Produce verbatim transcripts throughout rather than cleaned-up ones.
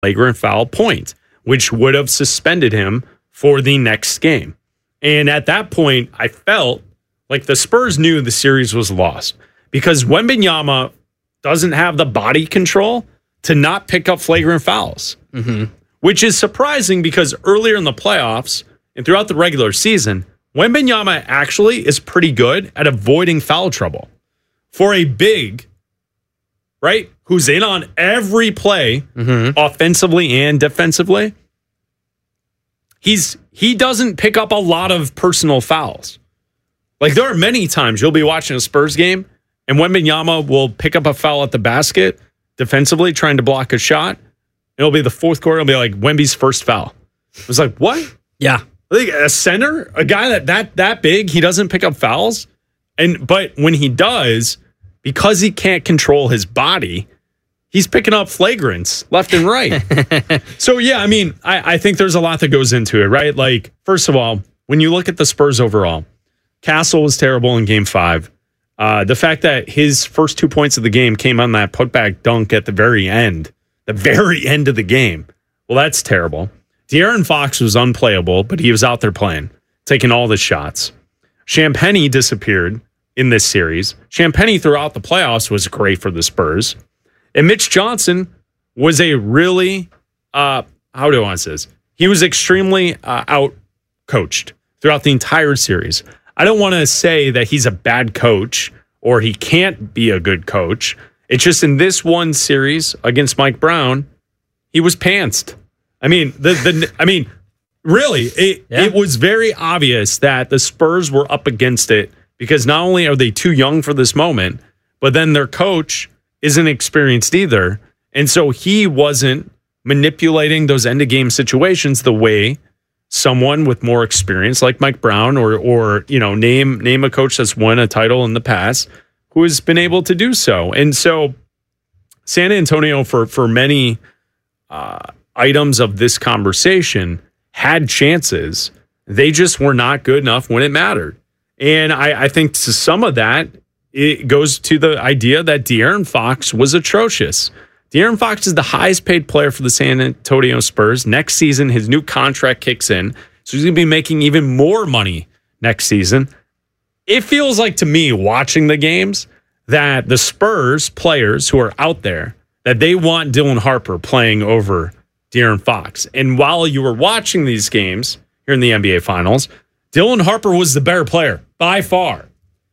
flagrant foul point, which would have suspended him for the next game. And at that point, I felt like the Spurs knew the series was lost because Wembanyama doesn't have the body control to not pick up flagrant fouls, mm-hmm. which is surprising because earlier in the playoffs and throughout the regular season, Wembanyama actually is pretty good at avoiding foul trouble. For a big, right, who's in on every play, mm-hmm. offensively and defensively, he's he doesn't pick up a lot of personal fouls. Like, there are many times you'll be watching a Spurs game and Wembanyama will pick up a foul at the basket defensively, trying to block a shot. It'll be the fourth quarter. It'll be like Wemby's first foul. It was like, what? Yeah. Like a center, a guy that that that big, he doesn't pick up fouls. And but when he does, because he can't control his body, he's picking up flagrants left and right. So, yeah, I mean, I, I think there's a lot that goes into it, right? Like, first of all, when you look at the Spurs overall, Castle was terrible in game five. Uh, the fact that his first two points of the game came on that putback dunk at the very end, the very end of the game. Well, that's terrible. De'Aaron Fox was unplayable, but he was out there playing, taking all the shots. Champagnie disappeared in this series. Champagnie throughout the playoffs was great for the Spurs. And Mitch Johnson was a really, uh, how do I want to say this? He was extremely uh, out-coached throughout the entire series. I don't want to say that he's a bad coach or he can't be a good coach. It's just in this one series against Mike Brown, he was pantsed. I mean, the the I mean, really, it, yeah. it was very obvious that the Spurs were up against it because not only are they too young for this moment, but then their coach isn't experienced either. And so he wasn't manipulating those end-of-game situations the way someone with more experience like Mike Brown or, or you know, name name a coach that's won a title in the past who has been able to do so. And so San Antonio, for, for many uh, items of this conversation, had chances. They just were not good enough when it mattered. And I, I think to some of that, it goes to the idea that De'Aaron Fox was atrocious. De'Aaron Fox is the highest paid player for the San Antonio Spurs. Next season, his new contract kicks in, so he's going to be making even more money next season. It feels like to me, watching the games, that the Spurs players who are out there, that they want Dylan Harper playing over De'Aaron Fox. And while you were watching these games here in the N B A Finals, Dylan Harper was the better player by far.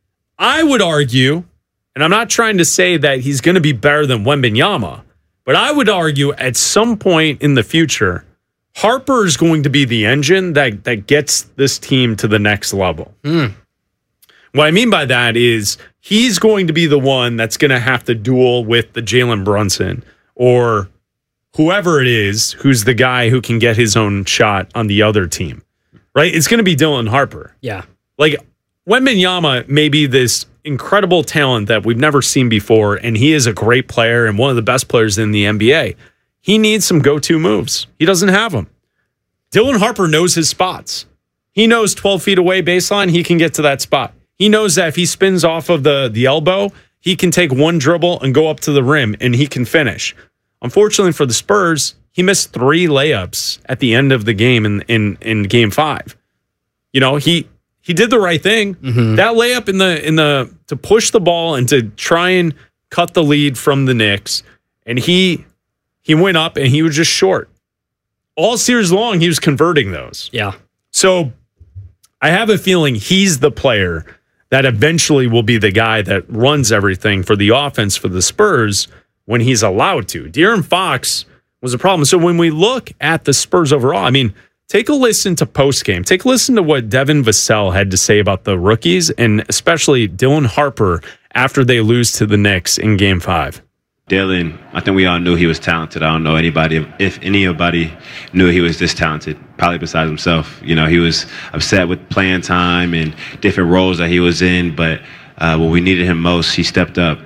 I would argue, and I'm not trying to say that he's going to be better than Wembanyama, but I would argue at some point in the future, Harper is going to be the engine that, that gets this team to the next level. Mm. What I mean by that is he's going to be the one that's going to have to duel with the Jalen Brunson or whoever it is who's the guy who can get his own shot on the other team, right? It's going to be Dylan Harper. Yeah. Like, Wembanyama may be this incredible talent that we've never seen before, and he is a great player and one of the best players in the N B A. He needs some go-to moves. He doesn't have them. Dylan Harper knows his spots. He knows twelve feet away baseline, he can get to that spot. He knows that if he spins off of the, the elbow, he can take one dribble and go up to the rim, and he can finish. Unfortunately for the Spurs, he missed three layups at the end of the game in in, in game five. You know, he... He did the right thing. Mm-hmm. That layup in the in the to push the ball and to try and cut the lead from the Knicks, and he he went up and he was just short. All series long, he was converting those. Yeah. So I have a feeling he's the player that eventually will be the guy that runs everything for the offense for the Spurs when he's allowed to. De'Aaron Fox was a problem. So when we look at the Spurs overall, I mean, take a listen to postgame. Take a listen to what Devin Vassell had to say about the rookies and especially Dylan Harper after they lose to the Knicks in Game Five. Dylan, I think we all knew he was talented. I don't know anybody, if anybody knew he was this talented, probably besides himself. You know, he was upset with playing time and different roles that he was in, but uh, when we needed him most, he stepped up.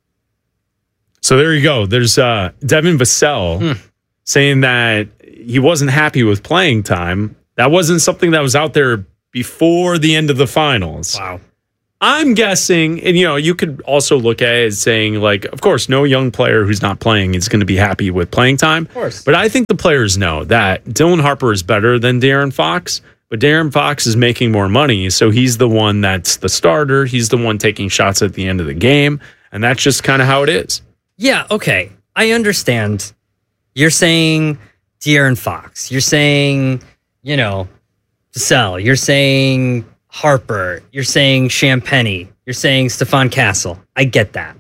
So there you go. There's uh, Devin Vassell hmm. saying that he wasn't happy with playing time. That wasn't something that was out there before the end of the finals. Wow. I'm guessing, and you know, you could also look at it as saying, like, of course, no young player who's not playing is going to be happy with playing time. Of course. But I think the players know that Dylan Harper is better than De'Aaron Fox, but De'Aaron Fox is making more money, so he's the one that's the starter. He's the one taking shots at the end of the game, and that's just kind of how it is. Yeah, okay. I understand. You're saying De'Aaron Fox. You're saying, you know, Vassell. You're saying Harper. You're saying Champagnie. You're saying Stephon Castle. I get that.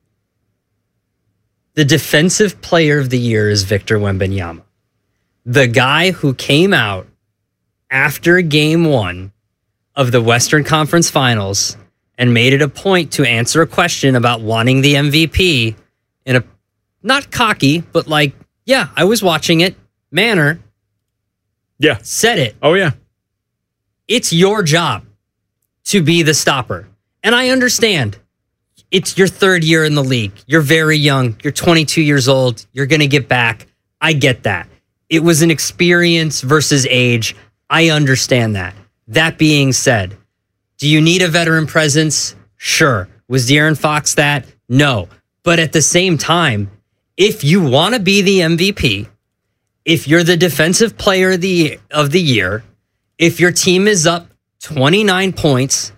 The defensive player of the year is Victor Wembanyama. The guy who came out after game one of the Western Conference Finals and made it a point to answer a question about wanting the M V P in a not cocky, but like, yeah, I was watching it manner. Yeah. Said it. Oh, yeah. It's your job to be the stopper. And I understand. It's your third year in the league. You're very young. You're twenty-two years old. You're going to get back. I get that. It was an experience versus age. I understand that. That being said, do you need a veteran presence? Sure. Was De'Aaron Fox that? No. But at the same time, if you want to be the M V P, if you're the defensive player of the, of the year, if your team is up twenty-nine points,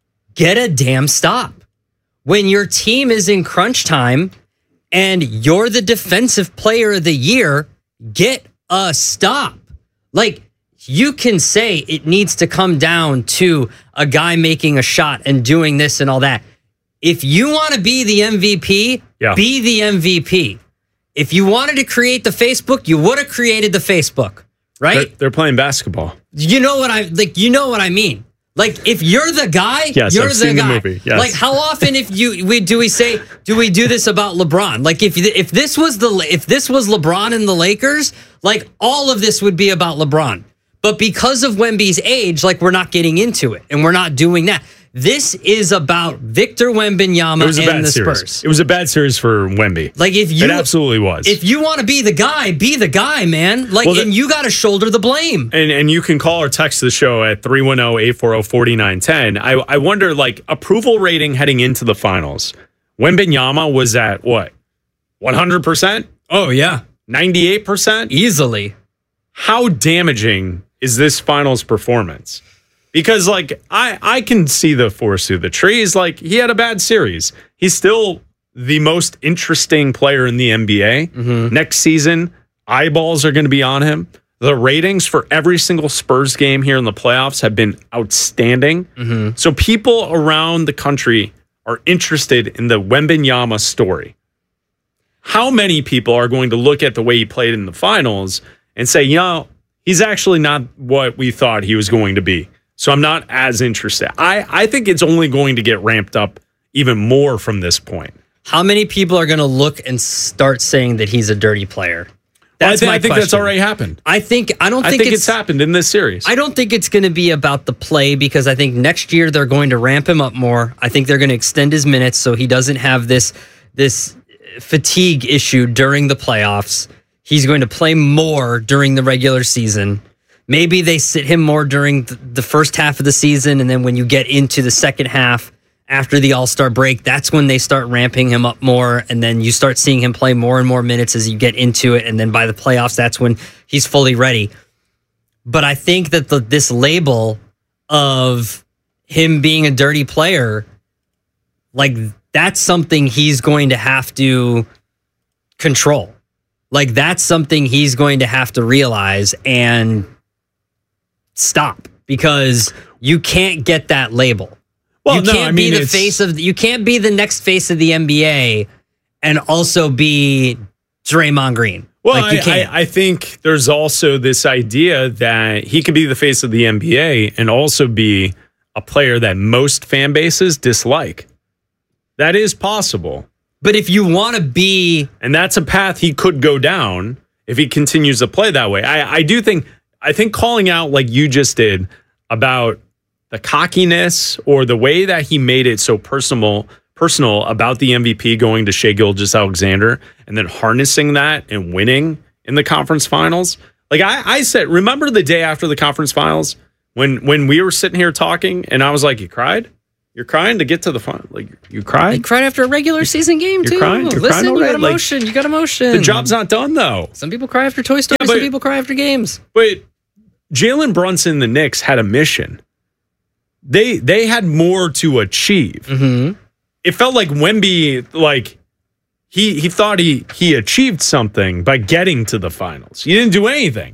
get a damn stop. When your team is in crunch time and you're the defensive player of the year, get a stop. Like, you can say it needs to come down to a guy making a shot and doing this and all that. If you want to be the M V P, yeah. be the M V P. If you wanted to create the Facebook, you would have created the Facebook, right? They're, they're playing basketball. You know what I like? You know what I mean? Like, if you're the guy, yes, you're I've the seen guy. The movie. Yes. Like, how often if you we do we say do we do this about LeBron? Like, if if this was the if this was LeBron and the Lakers, like all of this would be about LeBron. But because of Wemby's age, like, we're not getting into it and we're not doing that. This is about Victor Wembanyama and the series. Spurs. It was a bad series for Wemby. Like, if you it absolutely was. If you want to be the guy, be the guy, man. Like, well, the, and you got to shoulder the blame. And and you can call or text the show at three one zero, eight four zero, four nine one zero. I I wonder, like, approval rating heading into the finals. Wembanyama was at what? one hundred percent? Oh, yeah. ninety-eight percent? Easily. How damaging is this finals performance? Because, like, I, I can see the forest through the trees. Like, he had a bad series. He's still the most interesting player in the N B A. Mm-hmm. Next season, eyeballs are going to be on him. The ratings for every single Spurs game here in the playoffs have been outstanding. Mm-hmm. So people around the country are interested in the Wembanyama story. How many people are going to look at the way he played in the finals and say, you know, he's actually not what we thought he was going to be. So I'm not as interested. I, I think it's only going to get ramped up even more from this point. How many people are going to look and start saying that he's a dirty player? That's well, I, th- my I think question. that's already happened. I think I don't I think, think it's, it's happened in this series. I don't think it's going to be about the play because I think next year they're going to ramp him up more. I think they're going to extend his minutes so he doesn't have this this fatigue issue during the playoffs. He's going to play more during the regular season. Maybe they sit him more during the first half of the season, and then when you get into the second half after the All-Star break, that's when they start ramping him up more, and then you start seeing him play more and more minutes as you get into it, and then by the playoffs, that's when he's fully ready. But I think that the, this label of him being a dirty player, like, that's something he's going to have to control. Like, that's something he's going to have to realize and stop, because you can't get that label. Well, you no, can't I mean, be the it's... face of you can't be the next face of the N B A and also be Draymond Green. Well, like, you I, can't. I, I think there's also this idea that he could be the face of the N B A and also be a player that most fan bases dislike. That is possible. But if you want to be, and that's a path he could go down if he continues to play that way. I, I do think. I think calling out like you just did about the cockiness or the way that he made it so personal, personal about the M V P going to Shai Gilgeous-Alexander and then harnessing that and winning in the conference finals. Like I, I said, remember the day after the conference finals when when we were sitting here talking and I was like, you cried? You're crying to get to the fun. Like you cried. They cried after a regular season game You're too. crying? You're Listen, crying you got already? Like, emotion. you got emotion. The job's not done though. Some people cry after Toy Story. Yeah, but- some people cry after games. But Jalen Brunson, and the Knicks had a mission. They they had more to achieve. Mm-hmm. It felt like Wemby, like he he thought he he achieved something by getting to the finals. He didn't do anything.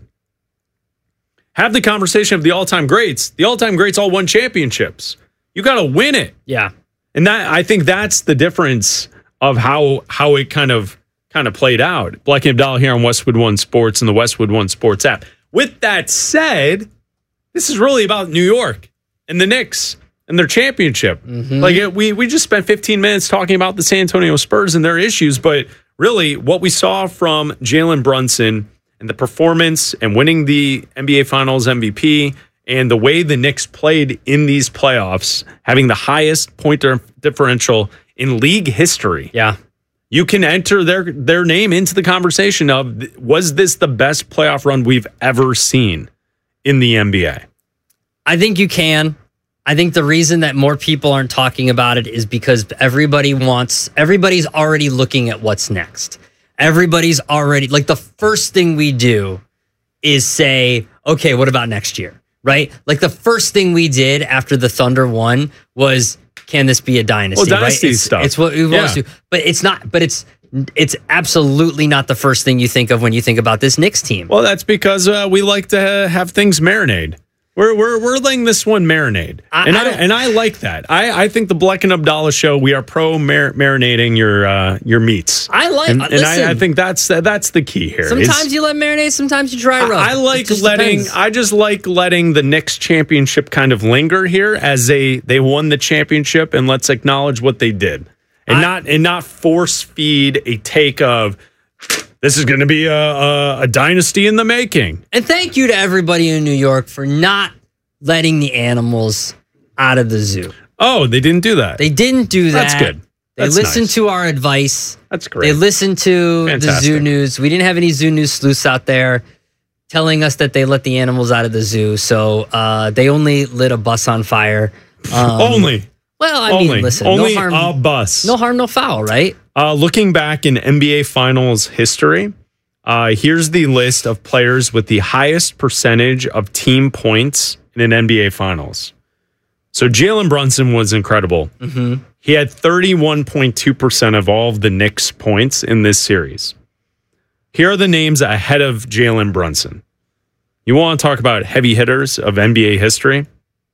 Have the conversation of the all-time greats. The all-time greats all won championships. You got to win it. Yeah. And that I think that's the difference of how how it kind of kind of played out. Black and Abdallah here on Westwood One Sports and the Westwood One Sports app. With that said, this is really about New York and the Knicks and their championship. Mm-hmm. Like it, we we just spent fifteen minutes talking about the San Antonio Spurs and their issues, but really what we saw from Jalen Brunson and the performance and winning the N B A Finals M V P and the way the Knicks played in these playoffs, having the highest point differential in league history. Yeah. You can enter their their name into the conversation of, was this the best playoff run we've ever seen in the N B A? I think you can. I think the reason that more people aren't talking about it is because everybody wants, everybody's already looking at what's next. Everybody's already, like the first thing we do is say, okay, what about next year? Right? Like the first thing we did after the Thunder won was, can this be a dynasty? Well, dynasty right? It's, stuff. It's what we want Yeah. to do. But it's not, but it's, it's absolutely not the first thing you think of when you think about this Knicks team. Well, that's because uh, we like to uh, have things marinade. We're we're we're letting this one marinade, I- and I I, don't- and I like that. I, I think the Black and Abdallah show. We are pro mar- marinating your uh, your meats. I like, and, uh, and listen, I, I think that's that's the key here. is- sometimes you let marinate, sometimes you dry rub. I, I It like just letting. depends. I just like letting the Knicks championship kind of linger here as they they won the championship, and let's acknowledge what they did, and I- not and not force feed a take of this is going to be a, a a dynasty in the making. And thank you to everybody in New York for not letting the animals out of the zoo. Oh, they didn't do that. They didn't do that. That's good. They That's listened nice. to our advice. That's great. They listened to the Fantastic. zoo news. We didn't have any zoo news sleuths out there telling us that they let the animals out of the zoo. So uh, they only lit a bus on fire. Um, only. Well, I only. mean, listen, only no harm, a bus. no harm, no foul, right? Uh, looking back in N B A Finals history, uh, here's the list of players with the highest percentage of team points in an N B A Finals. So Jalen Brunson was incredible. Mm-hmm. He had thirty-one point two percent of all of the Knicks' points in this series. Here are the names ahead of Jalen Brunson. You want to talk about heavy hitters of N B A history?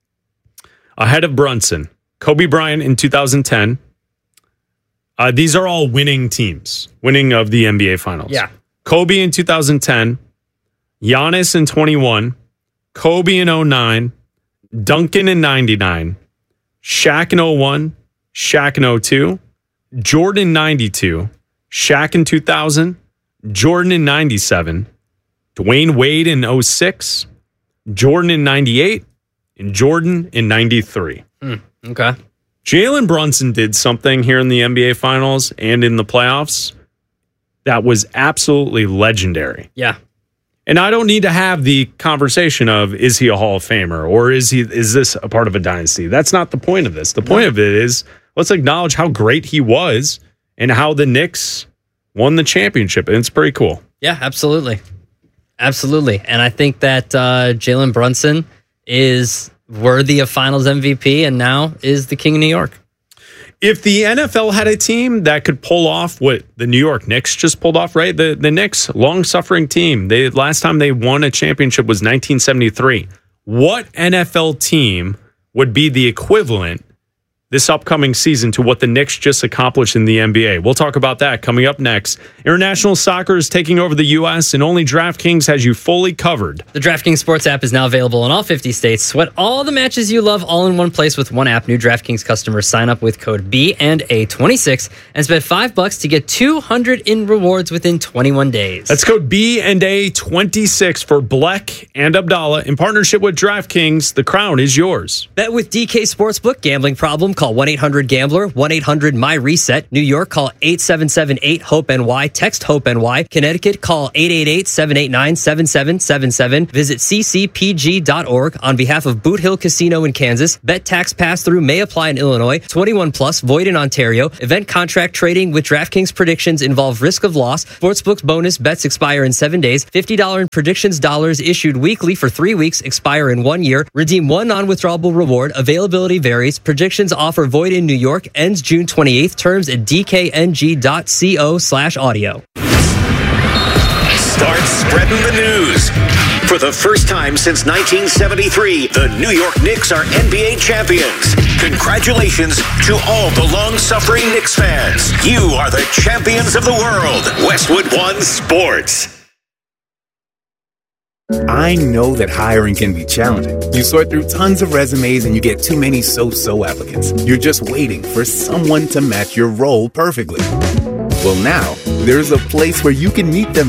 Ahead of Brunson, Kobe Bryant in two thousand ten. Uh, these are all winning teams, winning of the N B A Finals. Yeah. Kobe in two thousand ten, Giannis in twenty-one, Kobe in oh nine, Duncan in ninety-nine, Shaq in oh one, Shaq in oh two, Jordan in ninety-two, Shaq in two thousand, Jordan in ninety-seven, Dwayne Wade in oh six, Jordan in ninety-eight, and Jordan in ninety-three. Mm, okay. Jalen Brunson did something here in the N B A Finals and in the playoffs that was absolutely legendary. Yeah. And I don't need to have the conversation of, is he a Hall of Famer or is he is this a part of a dynasty? That's not the point of this. The point of it is, let's acknowledge how great he was and how the Knicks won the championship. And it's pretty cool. Yeah, absolutely. Absolutely. And I think that uh, Jalen Brunson is worthy of Finals M V P and now is the King of New York. If the N F L had a team that could pull off what the New York Knicks just pulled off, right? The the Knicks, long-suffering team. They last time they won a championship was nineteen seventy-three. What N F L team would be the equivalent this upcoming season to what the Knicks just accomplished in the N B A? We'll talk about that coming up next. International soccer is taking over the U S and only DraftKings has you fully covered. The DraftKings Sports app is now available in all fifty states. Sweat all the matches you love all in one place with one app. New DraftKings customers sign up with code B and A twenty-six and spend five bucks to get two hundred in rewards within twenty-one days. That's code B and A twenty-six for Bleck and Abdallah in partnership with DraftKings. The crown is yours. Bet with D K Sportsbook. Gambling problem? call one eight hundred gambler, one eight hundred my reset. New York, call eight seven seven eight hope N Y, text HOPE-NY. Connecticut, call eight eight eight, seven eight nine, seven seven seven seven. Visit c c p g dot org on behalf of Boot Hill Casino in Kansas. Bet tax pass-through may apply in Illinois. twenty-one plus, void in Ontario. Event contract trading with DraftKings predictions involve risk of loss. Sportsbook bonus bets expire in seven days. fifty dollars predictions dollars issued weekly for three weeks, expire in one year. Redeem one non-withdrawable reward. Availability varies. Predictions offer void in New York. Ends June twenty-eighth. Terms at d k n g dot co slash audio. Start spreading the news. For the first time since nineteen seventy-three, the New York Knicks are N B A champions. Congratulations to all the long-suffering Knicks fans. You are the champions of the world. Westwood One Sports. I know that hiring can be challenging. You sort through tons of resumes and you get too many so-so applicants. You're just waiting for someone to match your role perfectly. Well, now, there's a place where you can meet them